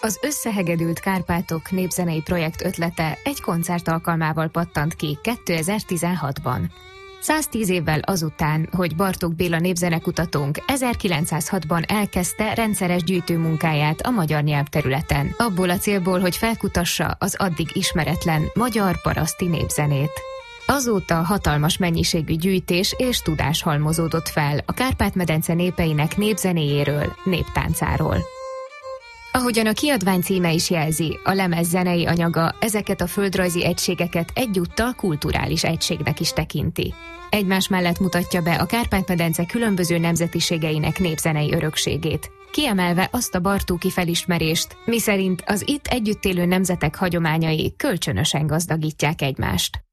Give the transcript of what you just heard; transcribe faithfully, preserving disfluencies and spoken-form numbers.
Az Összehegedült Kárpátok népzenei projekt ötlete egy koncert alkalmával pattant ki kétezer-tizenhatban. száztíz évvel azután, hogy Bartók Béla népzenekutatónk ezerkilencszázhatban elkezdte rendszeres gyűjtőmunkáját a magyar nyelvterületen, abból a célból, hogy felkutassa az addig ismeretlen magyar paraszti népzenét. Azóta hatalmas mennyiségű gyűjtés és tudás halmozódott fel a Kárpát-medence népeinek népzenéjéről, néptáncáról. Ahogyan a kiadvány címe is jelzi, a lemez zenei anyaga ezeket a földrajzi egységeket egyúttal kulturális egységnek is tekinti. Egymás mellett mutatja be a Kárpát-medence különböző nemzetiségeinek népzenei örökségét, kiemelve azt a bartóki felismerést, miszerint az itt együtt élő nemzetek hagyományai kölcsönösen gazdagítják egymást.